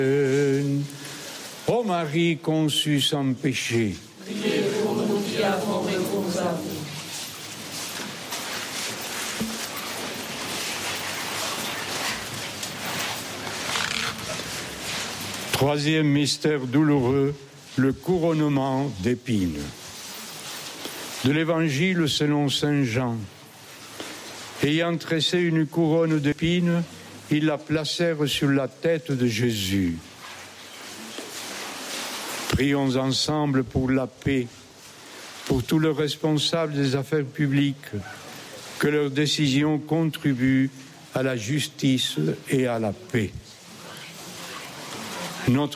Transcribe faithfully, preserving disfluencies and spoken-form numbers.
Ô Marie conçue sans péché, priez pour nous qui avons recours à vous. Troisième mystère douloureux, le couronnement d'épines. De l'Évangile selon saint Jean. Ayant tressé une couronne d'épines, ils la placèrent sur la tête de Jésus. Prions ensemble pour la paix, pour tous les responsables des affaires publiques, que leurs décisions contribuent à la justice et à la paix. Notre